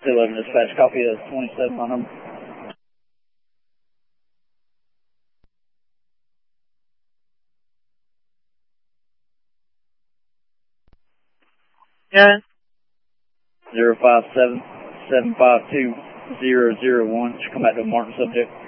11 dispatch, copy of 27 on number. Yeah. 057-752-001. Should come back to a Martin subject.